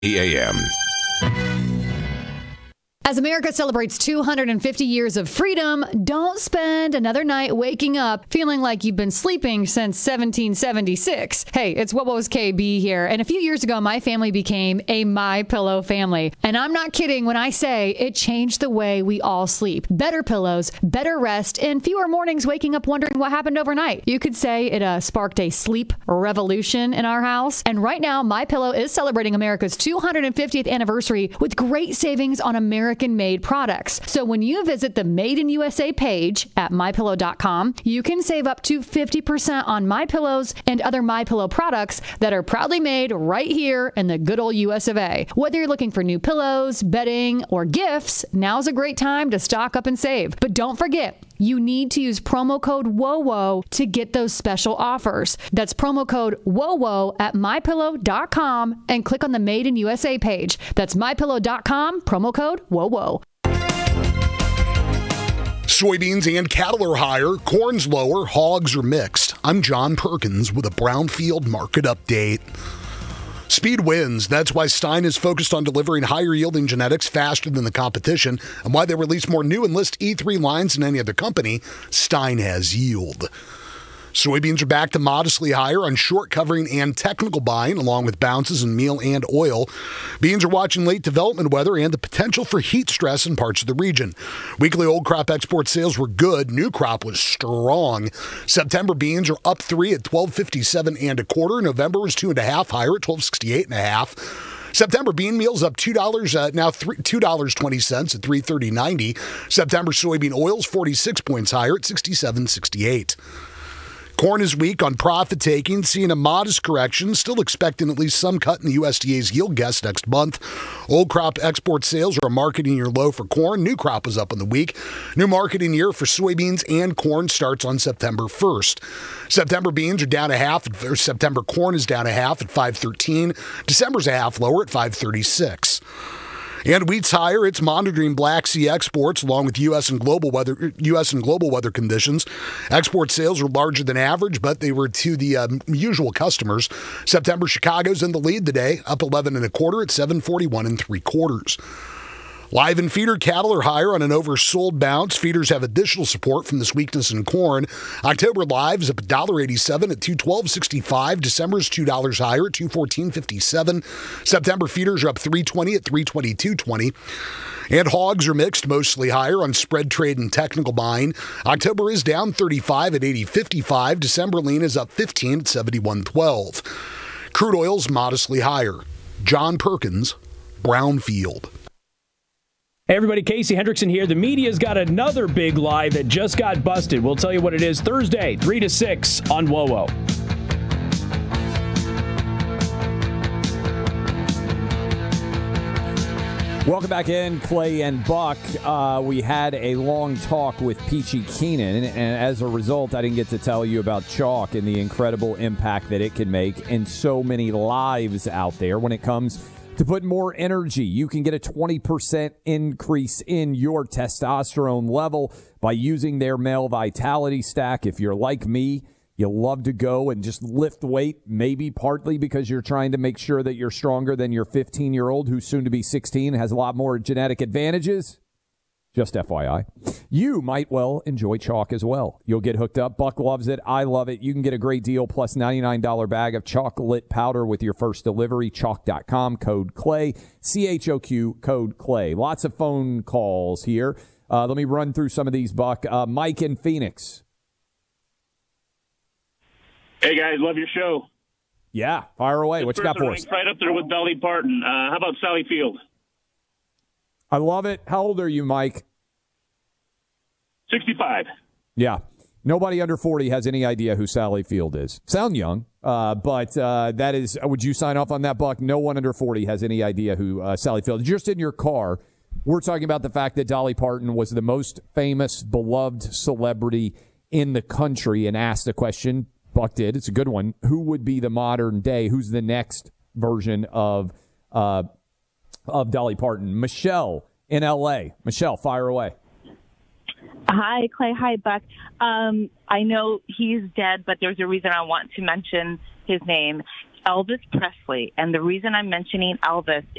AM. As America celebrates 250 years of freedom, don't spend another night waking up feeling like you've been sleeping since 1776. Hey, it's What Was KB here. And a few years ago, my family became a MyPillow family. And I'm not kidding when I say it changed the way we all sleep. Better pillows, better rest, and fewer mornings waking up wondering what happened overnight. You could say it sparked a sleep revolution in our house. And right now, MyPillow is celebrating America's 250th anniversary with great savings on American-made products. So when you visit the Made in USA page at MyPillow.com, you can save up to 50% on MyPillows and other MyPillow products that are proudly made right here in the good old US of A. Whether you're looking for new pillows, bedding, or gifts, now's a great time to stock up and save. But don't forget, you need to use promo code WOWO to get those special offers. That's promo code WOWO at MyPillow.com and click on the Made in USA page. That's MyPillow.com, promo code WOWO. Soybeans and cattle are higher, corn's lower, hogs are mixed. I'm John Perkins with a Brownfield market update. Speed wins. That's why Stein is focused on delivering higher yielding genetics faster than the competition, and why they release more new Enlist E3 lines than any other company. Stein has yield. Soybeans are back to modestly higher on short covering and technical buying, along with bounces in meal and oil. Beans are watching late development weather and the potential for heat stress in parts of the region. Weekly old crop export sales were good. New crop was strong. September beans are up 3 at $12.57 and a quarter. November was 2.5 higher at $12.68 and a half. September bean meal's up $2, now $2.20 at $3.30.90. September soybean oil's 46 points higher at $67.68. Corn is weak on profit taking, seeing a modest correction, still expecting at least some cut in the USDA's yield guess next month. Old crop export sales are a marketing year low for corn. New crop was up in the week. New marketing year for soybeans and corn starts on September 1st. September beans are down a half, or September corn is down a half at 5.13. December's a half lower at 5.36. And wheat's higher. It's monitoring Black Sea exports along with U.S. and global weather conditions. Export sales were larger than average, but they were to the usual customers. September Chicago's in the lead today, up 11 and a quarter at 741 and three quarters. Live and feeder cattle are higher on an oversold bounce. Feeders have additional support from this weakness in corn. October live's up $1.87 at $212.65. December's $2 higher at $214.57. September feeders are up $3.20 at $322.20. And hogs are mixed, mostly higher on spread trade and technical buying. October is down 35 at $80.55. December lean is up 15 at $71.12. Crude oil's modestly higher. John Perkins, Brownfield. Hey everybody, Casey Hendrickson here. The media's got another big lie that just got busted. We'll tell you what it is Thursday, 3 to 6 on WOWO. Welcome back in, Clay and Buck. We had a long talk with Peachy Keenan, and as a result, I didn't get to tell you about chalk and the incredible impact that it can make in so many lives out there when it comes to put more energy. You can get a 20% increase in your testosterone level by using their male vitality stack. If you're like me, you love to go and just lift weight, maybe partly because you're trying to make sure that you're stronger than your 15-year-old who's soon to be 16, has a lot more genetic advantages. Just FYI. You might well enjoy chalk as well. You'll get hooked up. Buck loves it. I love it. You can get a great deal plus $99 bag of chocolate powder with your first delivery. Chalk.com, code CLAY, CHOQ, code CLAY. Lots of phone calls here. Let me run through some of these, Buck. Mike in Phoenix. Hey, guys. Love your show. Yeah, fire away. What you got for us? Right up there with Dolly Parton. How about Sally Field? I love it. How old are you, Mike? 65. Yeah. Nobody under 40 has any idea who Sally Field is. Sound young, but that is, would you sign off on that, Buck? No one under 40 has any idea who Sally Field is. Just in your car, we're talking about the fact that Dolly Parton was the most famous, beloved celebrity in the country and asked the question, Buck did, it's a good one, who would be the modern day, who's the next version of Dolly Parton? Michelle in L.A. Michelle, fire away. Hi, Clay. Hi, Buck. I know he's dead, but there's a reason I want to mention his name. Elvis Presley. And the reason I'm mentioning Elvis